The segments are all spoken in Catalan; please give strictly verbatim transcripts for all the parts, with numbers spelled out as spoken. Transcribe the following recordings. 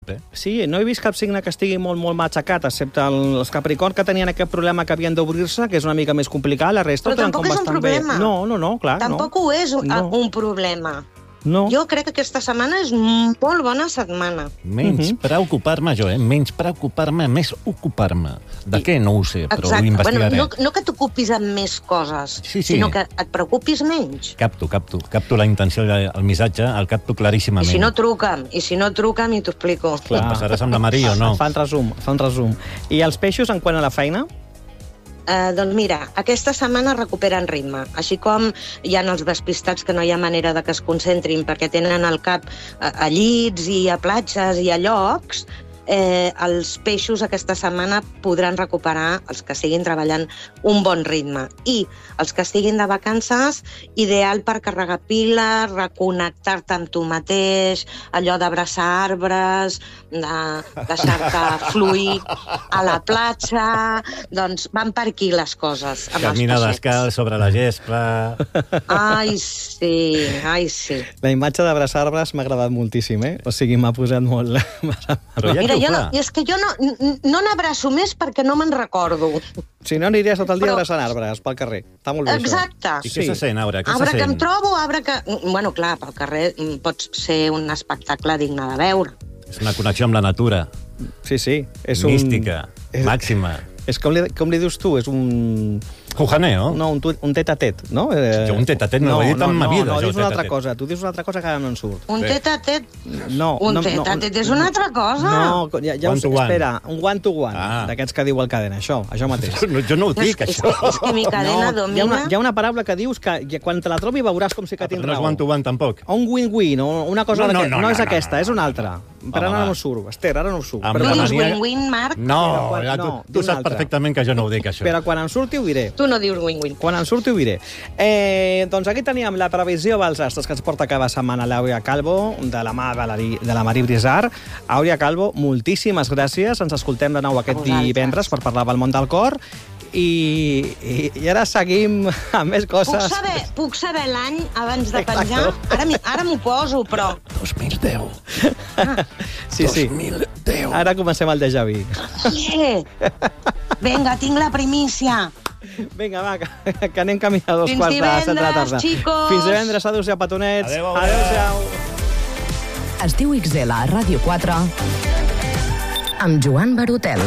eh? Sí, no he vist cap signe que estigui molt, molt matxacat, excepte els Capricorn, que tenien aquest problema que havien d'obrir-se, que és una mica més complicat, la resta... Però tampoc és un problema. Bé. No, no, no, clar, tampoc no. ho és un, no. un problema. No. Jo crec que aquesta setmana és molt bona setmana. Menys uh -huh. preocupar-me jo, eh? Menys preocupar-me, més ocupar-me. De I... què? No ho sé, però Exacte. ho investigaré. Bueno, no, no que t'ocupis amb més coses, sí, sí. sinó que et preocupis menys. Capto, capto. Capto la intenció, el missatge, el capto claríssimament. I si no, truca'm. I si no, truca'm i t'ho explico. Clar. Et passaràs amb la Maria o no? Fan resum, fan resum. I els peixos, en quant a la feina? Uh, doncs mira, aquesta setmana recuperen ritme, així com hi ha els despistats que no hi ha manera de que es concentrin perquè tenen el cap a, a llits i a platges i a llocs, eh, els peixos aquesta setmana podran recuperar, els que estiguin treballant, un bon ritme. I els que estiguin de vacances, ideal per carregar piles, reconnectar-te amb tu mateix, allò d'abraçar arbres, de deixar-te fluir a la platja... Doncs van per aquí les coses. Camina descalç sobre la gespa... Ai, sí, ai, sí. La imatge d'abraçar arbres m'ha agradat moltíssim, eh? O sigui, m'ha posat molt... Però ja Mira, jo no, és que jo no, no n'abraço més perquè no me'n recordo. Si no, aniries tot el dia Però... abraçant arbres pel carrer. Està molt bé, Exacte. això. I què se sent, Aura? Què arbre se que sent? em trobo, arbre que... Bueno, clar, pel carrer pots ser un espectacle digne de veure. És una connexió amb la natura. Sí, sí. És un... Mística, és... màxima. És com li, com li dius tu, és un... Jujaneo? No, un, un tet-a-tet, no? Eh... Jo un tet-a-tet no, no ho he dit en ma no, vida. No, no, jo, dius una altra tet-a-tet. cosa. Tu dius una altra cosa que ara no en surt. Un Bé. tet-a-tet? No, Un no, tet-a-tet no, és una altra cosa. No, ja, ja One us, to one. espera, un one-to-one, Ah. d'aquests que diu el cadena, això, això mateix. No, jo no ho dic, és, això. És, és que mi cadena No, hi ha, domina... una, hi ha una paraula que dius que ja, quan te la trobi veuràs com sí que Ah, tens però no és raó. one-to-one, tampoc. O un win-win, o una cosa... No, no, d'aquest- no, no és no, aquesta, no, no. és una altra. Per ara va. no surt, Esther, ara no surt. Amb Tu la dius mania- win-win, Marc? No, Però, ja, tu, no, tu d'una saps altra. perfectament que jo no ho dic, això. Però quan em surti ho diré. Tu no dius win-win. Quan em surti ho diré. Eh, doncs aquí teníem la previsió dels astres que ens porta cada setmana l'Àurea Calvo, de la mà de la, de la Marí Brizar. Àurea Calvo, moltíssimes gràcies. Ens escoltem de nou aquest vosaltres. divendres per parlar del món del cor. I, i, i ara seguim amb més Puc coses. saber, puc saber l'any abans de Exacte. penjar? Ara, m'hi- ara m'ho poso, però... dos mil deu. Sí, sí. dos mil deu. Ara comencem el déjà vu. Yeah. Vinga, tinc la primícia. Vinga, va, que, que anem camí a dos Fins quarts de set de la divendres, tarda. xicos. Fins divendres, adéu-siau, petonets. Adéu, Adéu-siau. Estiu X L a Ràdio quatre amb Joan Barotel.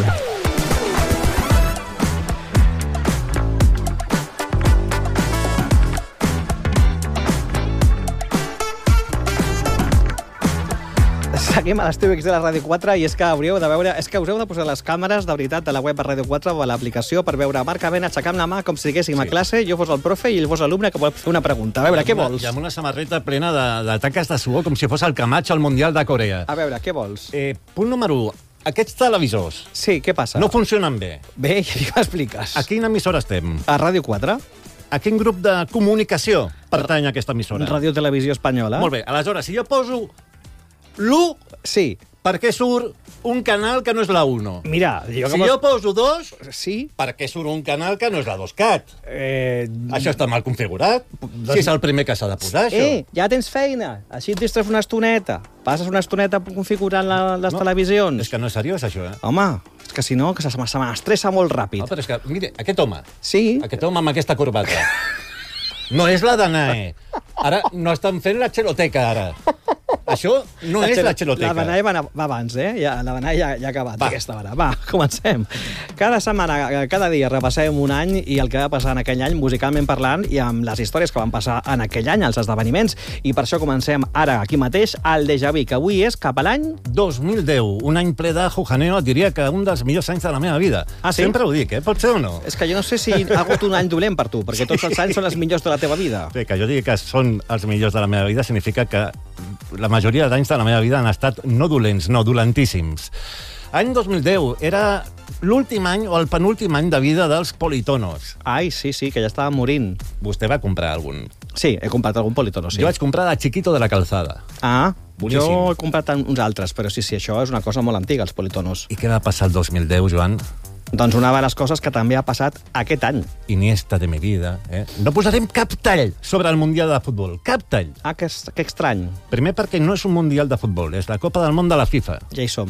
Seguim a l'Estiu X de la Ràdio quatre i és que hauríeu de veure, és que us heu de posar les càmeres de veritat de la web a Ràdio quatre o a l'aplicació per veure Marc Ben aixecant la mà com si diguéssim sí. a classe, jo fos el profe i ell fos l'alumne que vol fer una pregunta. A veure, què vols? I amb una samarreta plena de, de taques de suor, com si fos el Camacho al Mundial de Corea. A veure, què vols? Eh, punt número u. Aquests televisors Sí, què passa? no funcionen bé. Bé, i m'expliques. A quina emissora estem? A Ràdio quatre? A quin grup de comunicació pertany aquesta emissora? Ràdio Televisió Espanyola. Molt bé, aleshores, si jo poso l'u, Sí. per què surt un canal que no és la uno? Mira, jo Si jo poso dos, Sí. per què surt un canal que no és la dos cat? Eh... Això està mal configurat. Si és el primer que s'ha de posar, això. Eh, ja tens feina. Així et distreus una estoneta. Passes una estoneta configurant la, les No, televisions. És que no és seriós, això, eh? Home, és que si no, que se, se m'estressa molt ràpid. No, però és que, mire, aquest home, Sí. aquest home amb aquesta corbata, no és la Danae. Ara no estan fent la xeroteca, ara. Això no és la xeroteca. La Danae va, anar- va abans, eh? Ja, la Danae ja, ja ha acabat Va. aquesta hora. Va, comencem. Cada setmana, cada dia repassem un any i el que va passar en aquell any, musicalment parlant, i amb les històries que van passar en aquell any, els esdeveniments. I per això comencem ara, aquí mateix, el déjà vu, que avui és cap a l'any... dos mil deu, un any ple de Jujaneo, diria que un dels millors anys de la meva vida. Ah, sí? Sempre ho dic, eh? Pot ser o no? És que jo no sé si ha hagut un any dolent per tu, perquè tots els anys són els millors de la teva vida. Bé, que jo digui que són els millors de la meva vida significa que la majoria d'anys de la meva vida han estat no dolents, no, dolentíssims. Any dos mil deu era l'últim any o el penúltim any de vida dels politonos. Ai, sí, sí, que ja estava morint. Vostè va comprar algun. Sí, he comprat algun politono, sí. Jo vaig comprar de Chiquito de la Calzada. Ah, Boníssim. jo he comprat uns altres, però sí, sí, això és una cosa molt antiga, els politonos. I què va passar el dos mil deu, Joan? Doncs una de les coses que també ha passat aquest any. Iniesta de mi vida. Eh? No posarem cap tall sobre el Mundial de Futbol. Cap tall. Ah, que, es- que estrany. Primer perquè no és un Mundial de Futbol, és la Copa del Món de la FIFA. Ja hi som.